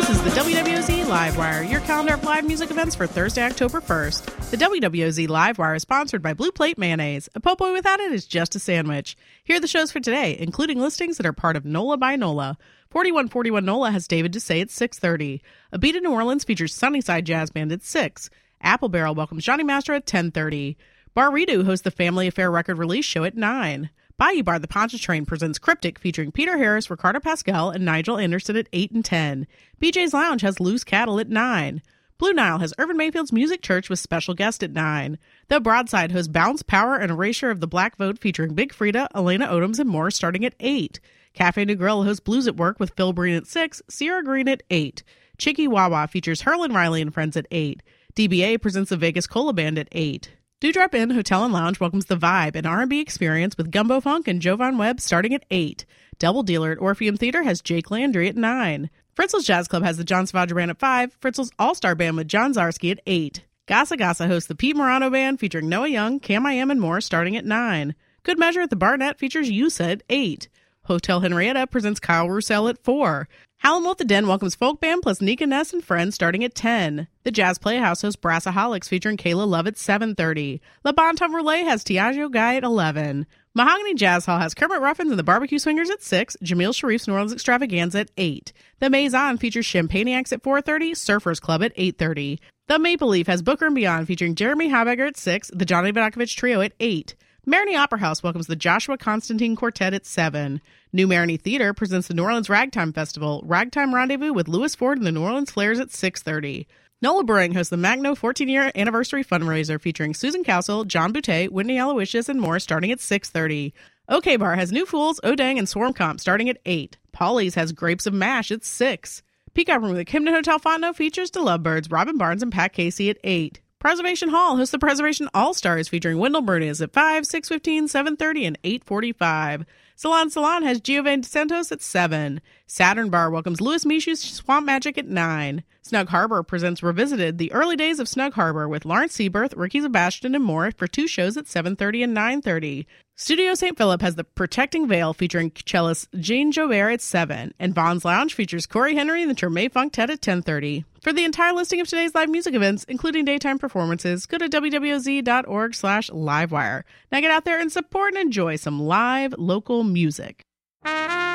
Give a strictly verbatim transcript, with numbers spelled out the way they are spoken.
This is the W W O Z Livewire, your calendar of live music events for Thursday, October first. The W W O Z Livewire is sponsored by Blue Plate Mayonnaise. A po' boy without it is just a sandwich. Here are the shows for today, including listings that are part of NOLA by NOLA. forty-one forty-one NOLA has David Doucet at six thirty. A Beat in New Orleans features Sunnyside Jazz Band at six. Apple Barrel welcomes Johnny Master at ten thirty. Bar Redo hosts the Family Affair record release show at nine. Bayou Bar The Pontchartrain presents Cryptic featuring Peter Harris, Ricardo Pascal, and Nigel Anderson at eight and ten. B J's Lounge has Loose Cattle at nine. Blue Nile has Irvin Mayfield's Music Church with special guest at nine. The Broadside hosts Bounce, Power, and Erasure of the Black Vote featuring Big Frida, Elena Odoms, and more starting at eight. Cafe New Grill hosts Blues at Work with Phil Breen at six, Sierra Green at eight. Chicky Wawa features Herlin Riley and Friends at eight. D B A presents the Vegas Cola Band at eight. Dewdrop Inn Hotel and Lounge welcomes The Vibe, an R and B experience with Gumbo Funk and Jovan Webb starting at eight. Double Dealer at Orpheum Theater has Jake Landry at nine. Fritzl's Jazz Club has the John Savage Band at five. Fritzl's All-Star Band with John Zarski at eight. Gasa Gasa hosts the Pete Morano Band featuring Noah Young, Cam I Am, and more starting at nine. Good Measure at the Barnett features Yusa at eight. Hotel Henrietta presents Kyle Roussel at four. Howlin' Wolf the Den welcomes Folk Band plus Nika Ness and Friends starting at ten. The Jazz Playhouse hosts Brassaholics featuring Kayla Love at seven thirty. Le Bon Temps Relay has Tiago Guy at eleven. Mahogany Jazz Hall has Kermit Ruffins and the Barbecue Swingers at six. Jamil Sharif's New Orleans Extravaganza at eight. The Maison features Champagniacs at four thirty. Surfers Club at eight thirty. The Maple Leaf has Booker and Beyond featuring Jeremy Habegger at six. The Johnny Vodakovich Trio at eight. Marigny Opera House welcomes the Joshua Constantine Quartet at seven. New Marigny Theater presents the New Orleans Ragtime Festival, Ragtime Rendezvous with Louis Ford and the New Orleans Flares at six thirty. NOLA Brewing hosts the Magno fourteen-year anniversary fundraiser featuring Susan Castle, John Boutte, Whitney Aloysius, and more starting at six thirty. OK Bar has New Fools, Odang, and Swarm Comp starting at eight. Polly's has Grapes of Mash at six. Peacock Room at the Camden Hotel Fondo features The Lovebirds, Robin Barnes, and Pat Casey at eight. Preservation Hall hosts the Preservation All-Stars featuring Wendell Berniz at five, six fifteen, seven thirty, and eight forty-five. Salon Salon has Giovanni Santos at seven. Saturn Bar welcomes Louis Michu's Swamp Magic at nine. Snug Harbor presents Revisited, the early days of Snug Harbor with Lawrence Seaberth, Ricky Sebastian, and more for two shows at seven thirty and nine thirty. Studio Saint Philip has The Protecting Veil featuring cellist Jean Joubert at seven. And Vaughn's Lounge features Corey Henry and the Treme Funktet at ten thirty. For the entire listing of today's live music events, including daytime performances, go to W W O Z dot org slash livewire. Now get out there and support and enjoy some live local music.